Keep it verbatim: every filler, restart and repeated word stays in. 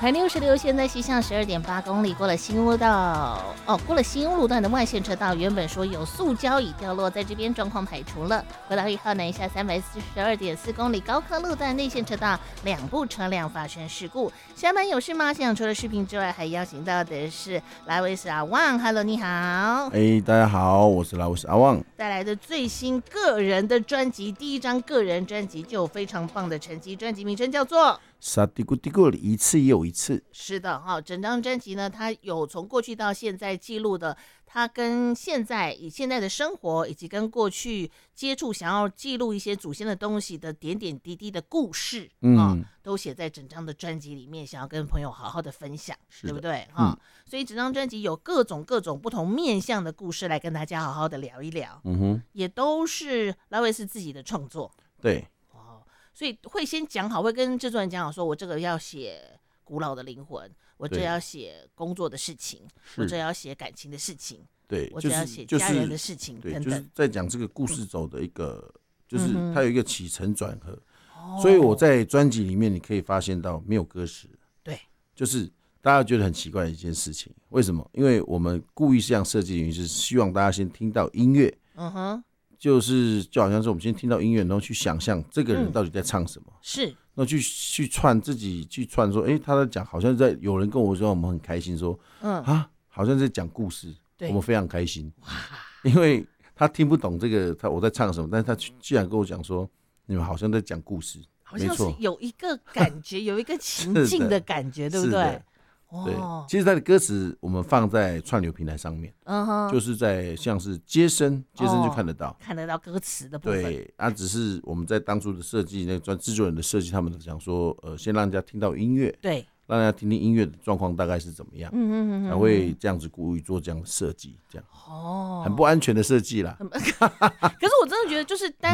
台六十六现在西向十二点八公里，过了新屋道哦，过了新屋路段的外线车道，原本说有塑胶已掉落，在这边状况排除了。国道一号南下三百四十二点四公里，高科路段内线车道两部车辆发生事故。下班有事吗？现场除了视频之外，还邀请到的是来维斯阿旺 ，Hello， 你好。 哎、欸，大家好，我是来维斯阿旺。 带来的最新个人的专辑，第一张个人专辑就有非常棒的成绩，专辑名称叫做。 沙嘀咕嘀咕，一次又一次。 是的哈，整张专辑呢，它有从过去到现在记录的，它跟现在以现在的生活，以及跟过去接触想要记录一些祖先的东西的点点滴滴的故事，嗯、哦，都写在整张的专辑里面，想要跟朋友好好的分享，对不对哈、嗯？所以整张专辑有各种各种不同面向的故事来跟大家好好的聊一聊，嗯哼，也都是拉维斯自己的创作， 对。 所以会先讲好，会跟制作人讲好，说我这个要写古老的灵魂，我这要写工作的事情，我这要写感情的事情， 对， 我这要写家人的事情， 就是、 等等。 对，就是在讲这个故事走的一个，嗯、就是它有一个起承转合、嗯。所以我在专辑里面你可以发现到没有歌词， 对， 就是大家觉得很奇怪的一件事情。为什么？因为我们故意这样设计的原因是希望大家先听到音乐，嗯哼。就是就好像是我们先听到音乐，然后去想象这个人到底在唱什么，嗯、 是， 然后去去串自己去串说，哎、欸，他在讲，好像在有人跟我说，我们很开心说，嗯啊，好像在讲故事，我们非常开心，因为他听不懂这个他我在唱什么，但是他居然跟我讲说，你们好像在讲故事， 好像是有一个感觉，有一个情境的感觉，对不对？ 对，其实它的歌词我们放在串流平台上面，嗯哼，就是在像是接生，接生就看得到，哦、 看得到歌词的部分。 对，啊，只是我们在当初的设计，那个专制作人的设计，他们讲说，呃，先让人家听到音乐， 对， 让人家听听音乐的状况大概是怎么样，嗯嗯嗯，才会这样子故意做这样的设计，这样，哦，很不安全的设计啦。 可是我真的觉得，就是单